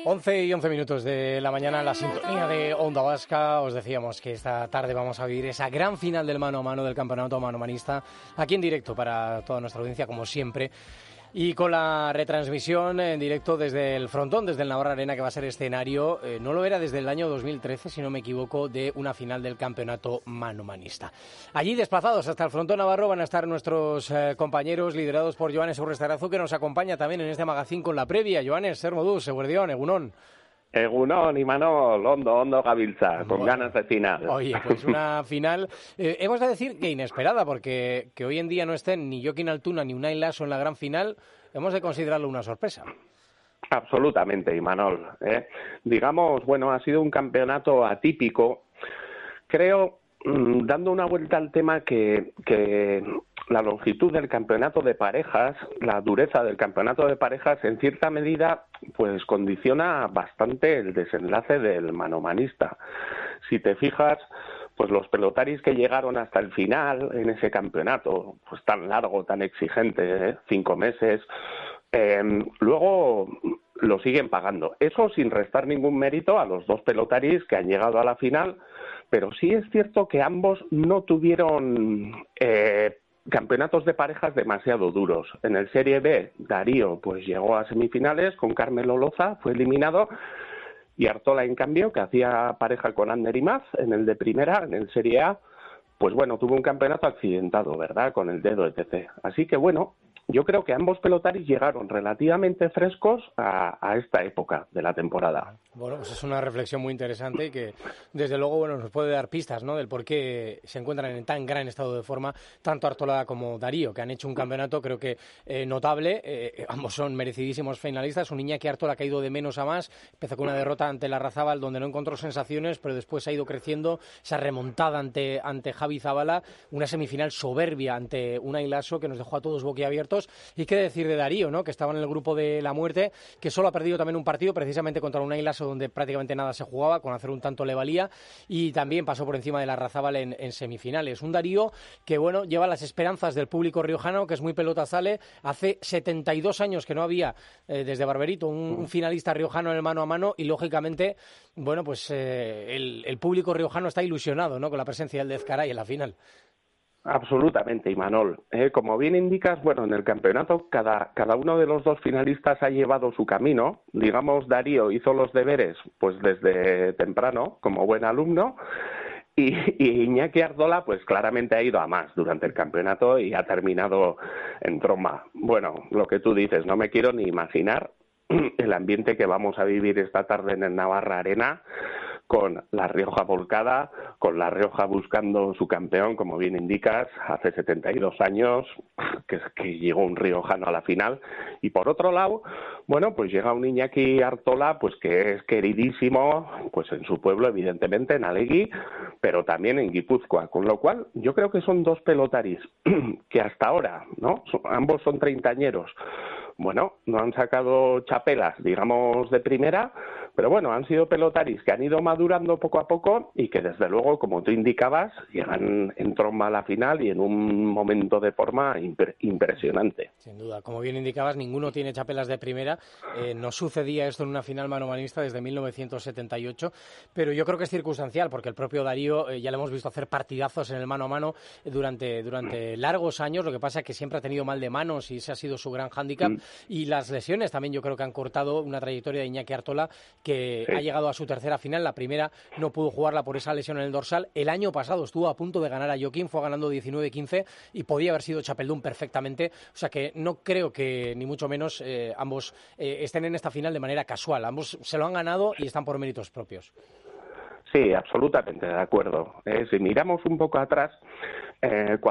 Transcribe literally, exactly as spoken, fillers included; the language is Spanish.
once y once minutos de la mañana, la sintonía de Onda Vasca. Os decíamos que esta tarde vamos a vivir esa gran final del mano a mano del campeonato manomanista, aquí en directo para toda nuestra audiencia, como siempre. Y con la retransmisión en directo desde el frontón, desde el Navarra Arena, que va a ser escenario, eh, no lo era desde el año dos mil trece, si no me equivoco, de una final del campeonato manomanista. Allí, desplazados hasta el frontón navarro, van a estar nuestros eh, compañeros, liderados por Joanes Urrestarazu, que nos acompaña también en este magazín con la previa. Joanes, zer moduz, eguerdión, egunon. Egunon, Imanol, ondo, ondo gabiltza, con bueno, ganas de final. Oye, pues una final, eh, hemos de decir que inesperada, porque que hoy en día no estén ni Jokin Altuna ni Unai Laso en la gran final, hemos de considerarlo una sorpresa. Absolutamente, Imanol. ¿eh? Digamos, bueno, ha sido un campeonato atípico. Creo, mmm, dando una vuelta al tema, que, que la longitud del campeonato de parejas, la dureza del campeonato de parejas, en cierta medida, pues condiciona bastante el desenlace del manomanista. Si te fijas, pues los pelotaris que llegaron hasta el final en ese campeonato, pues tan largo, tan exigente, ¿eh? cinco meses, eh, luego lo siguen pagando. Eso sin restar ningún mérito a los dos pelotaris que han llegado a la final, pero sí es cierto que ambos no tuvieron eh, campeonatos de parejas demasiado duros. En el Serie B, Darío pues llegó a semifinales con Carmelo Loza, fue eliminado, y Artola, en cambio, que hacía pareja con Ander Imaz en el de primera, en el Serie A, pues bueno, tuvo un campeonato accidentado, ¿verdad?, con el dedo, etcétera. Así que bueno, yo creo que ambos pelotaris llegaron relativamente frescos a, a esta época de la temporada. Bueno, pues es una reflexión muy interesante y que, desde luego, bueno, nos puede dar pistas, ¿no?, del por qué se encuentran en tan gran estado de forma tanto Artola como Darío, que han hecho un campeonato, creo que eh, notable. Eh, ambos son merecidísimos finalistas. Un Iñaki Artola ha caído de menos a más. Empezó con una derrota ante la Larrazábal, donde no encontró sensaciones, pero después ha ido creciendo. Esa remontada ante, ante Javi Zabala, una semifinal soberbia ante Unai Laso, que nos dejó a todos boquiabiertos. Y qué decir de Darío, ¿no?, que estaba en el grupo de la muerte, que solo ha perdido también un partido, precisamente contra Unai Laso, donde prácticamente nada se jugaba, con hacer un tanto le valía, y también pasó por encima de la Larrazábal en, en semifinales. Un Darío que, bueno, lleva las esperanzas del público riojano, que es muy pelota sale. Hace setenta y dos años que no había, eh, desde Barberito, un, un finalista riojano en el mano a mano, y lógicamente, bueno, pues eh, el, el público riojano está ilusionado, ¿no?, con la presencia del Dezcaray en la final. Absolutamente, Imanol. Eh, como bien indicas, bueno, en el campeonato cada, cada uno de los dos finalistas ha llevado su camino. Digamos, Darío hizo los deberes pues desde temprano, como buen alumno, y, y Iñaki Artola pues claramente ha ido a más durante el campeonato y ha terminado en tromba. Bueno, lo que tú dices, no me quiero ni imaginar el ambiente que vamos a vivir esta tarde en el Navarra Arena, con La Rioja volcada, con La Rioja buscando su campeón, como bien indicas, hace setenta y dos años que, que llegó un riojano a la final. Y por otro lado, bueno, pues llega un Iñaki Artola, pues que es queridísimo, pues en su pueblo, evidentemente, en Alegui, pero también en Guipúzcoa, con lo cual yo creo que son dos pelotaris que hasta ahora, ¿no?, son, ambos son treintañeros. Bueno, no han sacado chapelas, digamos, de primera, pero bueno, han sido pelotaris que han ido madurando poco a poco y que, desde luego, como tú indicabas, llegan en tromba a la final y en un momento de forma impre- impresionante. Sin duda, como bien indicabas, ninguno tiene chapelas de primera. Eh, no sucedía esto en una final manomanista desde mil novecientos setenta y ocho, pero yo creo que es circunstancial, porque el propio Darío eh, ya le hemos visto hacer partidazos en el mano a mano durante, durante largos años. Lo que pasa es que siempre ha tenido mal de manos y ese ha sido su gran hándicap. Mm. Y las lesiones también yo creo que han cortado una trayectoria de Iñaki Artola, que sí ha llegado a su tercera final. La primera no pudo jugarla por esa lesión en el dorsal. El año pasado estuvo a punto de ganar a Jokin, fue ganando diecinueve quince y podía haber sido Chapeldún perfectamente. O sea que no creo que, ni mucho menos, eh, ambos eh, estén en esta final de manera casual. Ambos se lo han ganado y están por méritos propios. Sí, absolutamente de acuerdo. Eh, si miramos un poco atrás, eh,